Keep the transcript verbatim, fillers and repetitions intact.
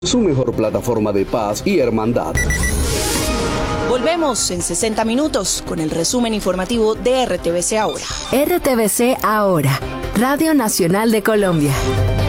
su mejor plataforma de paz y hermandad. Volvemos en sesenta minutos con el resumen informativo de R T V C Ahora. R T V C Ahora, Radio Nacional de Colombia.